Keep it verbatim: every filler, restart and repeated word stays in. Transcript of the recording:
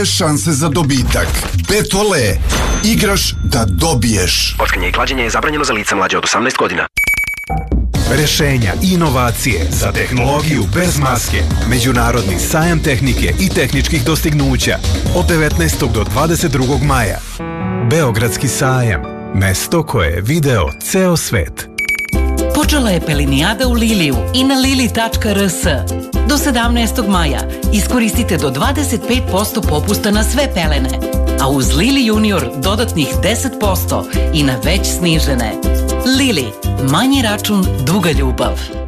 nove šanse za dobitak. Betole. Igraš da dobiješ. Kockanje i klađenje je zabranjeno za lica mlađe od osamnaest godina. Rešenja i inovacije za tehnologiju bez maske. Međunarodni sajam tehnike i tehničkih dostignuća od devetnaestog do dvadeset drugog maja. Beogradski sajam. Mesto koje je video ceo svet. Počela je pelinijada u Liliju i na lili tačka r s. Do sedamnaestog maja iskoristite do dvadeset pet posto popusta na sve pelene, a uz Lili Junior dodatnih deset posto i na već snižene. Lili, manji račun, duga ljubav.